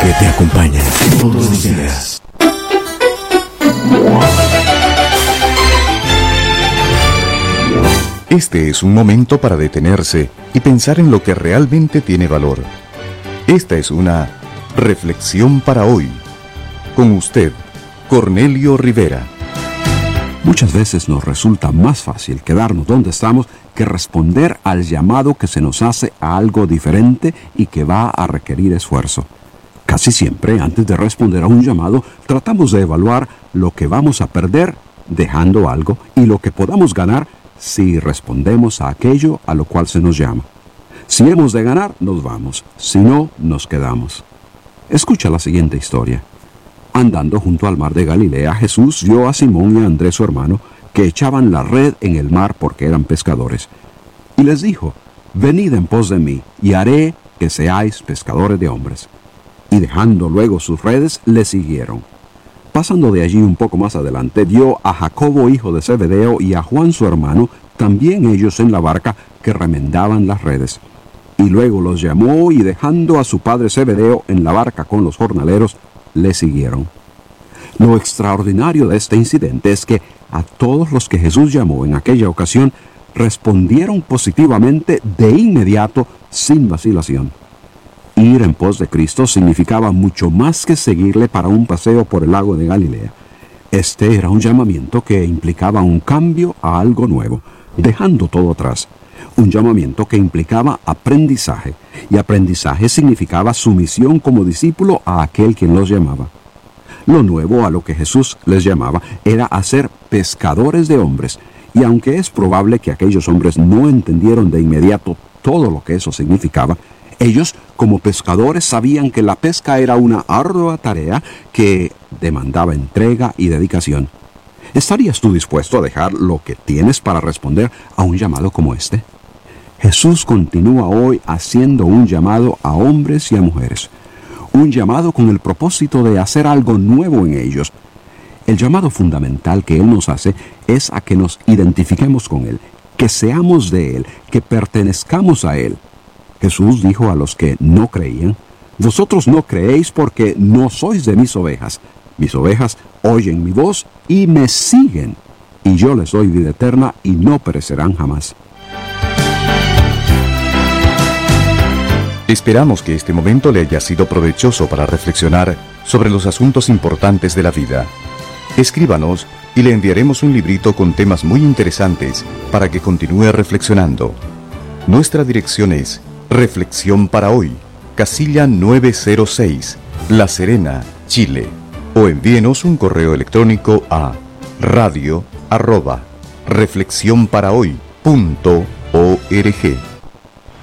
que te acompaña todos los días. Este es un momento para detenerse y pensar en lo que realmente tiene valor. Esta es una reflexión para hoy. Con usted, Cornelio Rivera. Muchas veces nos resulta más fácil quedarnos donde estamos que responder al llamado que se nos hace a algo diferente y que va a requerir esfuerzo. Casi siempre, antes de responder a un llamado, tratamos de evaluar lo que vamos a perder dejando algo y lo que podamos ganar si respondemos a aquello a lo cual se nos llama. Si hemos de ganar, nos vamos. Si no, nos quedamos. Escucha la siguiente historia. Andando junto al mar de Galilea, Jesús vio a Simón y a Andrés su hermano, que echaban la red en el mar porque eran pescadores. Y les dijo, venid en pos de mí, y haré que seáis pescadores de hombres. Y dejando luego sus redes, le siguieron. Pasando de allí un poco más adelante, vio a Jacobo hijo de Zebedeo y a Juan su hermano, también ellos en la barca, que remendaban las redes. Y luego los llamó, y dejando a su padre Zebedeo en la barca con los jornaleros, le siguieron. Lo extraordinario de este incidente es que a todos los que Jesús llamó en aquella ocasión respondieron positivamente de inmediato, sin vacilación. Ir en pos de Cristo significaba mucho más que seguirle para un paseo por el lago de Galilea. Este era un llamamiento que implicaba un cambio a algo nuevo, dejando todo atrás. Un llamamiento que implicaba aprendizaje, y aprendizaje significaba sumisión como discípulo a aquel quien los llamaba. Lo nuevo a lo que Jesús les llamaba era hacer pescadores de hombres, y aunque es probable que aquellos hombres no entendieron de inmediato todo lo que eso significaba, ellos, como pescadores, sabían que la pesca era una ardua tarea que demandaba entrega y dedicación. ¿Estarías tú dispuesto a dejar lo que tienes para responder a un llamado como este? Jesús continúa hoy haciendo un llamado a hombres y a mujeres. Un llamado con el propósito de hacer algo nuevo en ellos. El llamado fundamental que Él nos hace es a que nos identifiquemos con Él, que seamos de Él, que pertenezcamos a Él. Jesús dijo a los que no creían, vosotros no creéis porque no sois de mis ovejas. Mis ovejas oyen mi voz y me siguen, y yo les doy vida eterna y no perecerán jamás. Esperamos que este momento le haya sido provechoso para reflexionar sobre los asuntos importantes de la vida. Escríbanos y le enviaremos un librito con temas muy interesantes para que continúe reflexionando. Nuestra dirección es Reflexión para Hoy, casilla 906, La Serena, Chile. O envíenos un correo electrónico a radio@reflexionparahoy.org.